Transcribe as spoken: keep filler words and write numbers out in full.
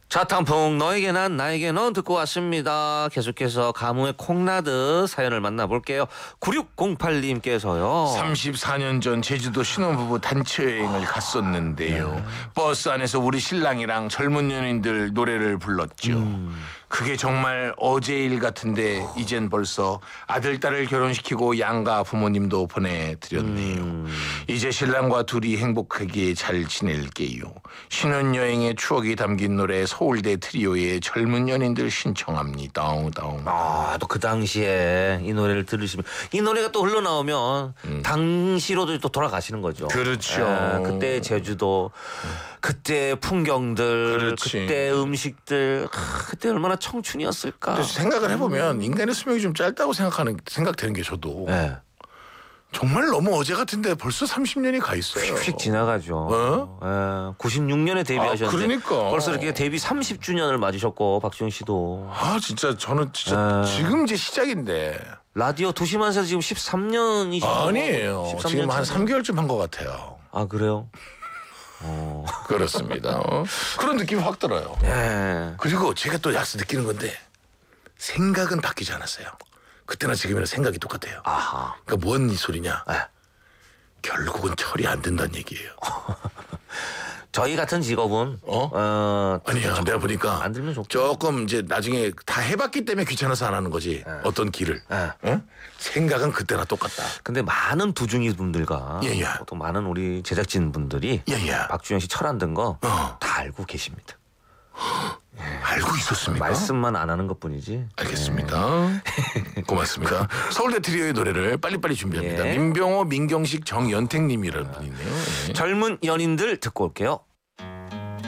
자탕풍 너에게 난 나에게 넌 듣고 왔습니다. 계속해서 가뭄의 콩나드 사연을 만나볼게요. 구육공팔님께서요. 삼십사 년 전 제주도 신혼부부 단체 여행을 갔었는데요. 네. 버스 안에서 우리 신랑이랑 젊은 연인들 노래를 불렀죠. 음. 그게 정말 어제 일 같은데 이젠 벌써 아들, 딸을 결혼시키고 양가 부모님도 보내드렸네요. 음. 이제 신랑과 둘이 행복하게 잘 지낼게요. 신혼여행의 추억이 담긴 노래 서울대 트리오의 젊은 연인들 신청합니다. 다운. 아, 또 그 당시에 이 노래를 들으시면 이 노래가 또 흘러나오면 음. 당시로도 또 돌아가시는 거죠. 그렇죠. 에, 그때 제주도 음. 그때 풍경들 그렇지. 그때 음식들 아, 그때 얼마나 청춘이었을까. 그래서 생각을 해보면 인간의 수명이 좀 짧다고 생각하는 생각되는 게 저도 네. 정말 너무 어제 같은데 벌써 삼십 년이 가 있어요. 휙휙 지나가죠. 어? 예, 구십육 년에 데뷔하셨는데 아, 그러니까. 벌써 이렇게 데뷔 삼십 주년을 맞으셨고 박지훈 씨도. 아 진짜 저는 진짜 에. 지금 이제 시작인데. 라디오 도시만세에서 지금 십삼 년이시죠? 아니에요. 십삼 년 지금 한 삼 개월쯤 한 것 같아요. 아 그래요? 어. 그렇습니다. 어? 그런 느낌이 확 들어요. 예. 그리고 제가 또 약간 느끼는 건데 생각은 바뀌지 않았어요. 그때나 지금이나 생각이 똑같아요. 아하. 그러니까 뭔 소리냐? 네. 결국은 처리 안 된다는 얘기예요. 저희 같은 직업은 어? 어 아니야. 내가 보니까 안 들면 좋겠다. 조금 이제 나중에 다 해봤기 때문에 귀찮아서 안 하는 거지. 네. 어떤 길을. 네. 어? 생각은 그때나 똑같다. 근데 많은 두중이 분들과 예, 예. 또 많은 우리 제작진 분들이 예, 예. 박주영 씨 철안 든 거 다 어. 알고 계십니다. 예. 알고 있었습니까? 말씀만 안 하는 것뿐이지. 알겠습니다. 예. 고맙습니다. 서울대 트리오의 노래를 빨리빨리 준비합니다. 예. 민병호, 민경식, 정연택님이라는 분이네요. 예. 젊은 연인들 듣고 올게요.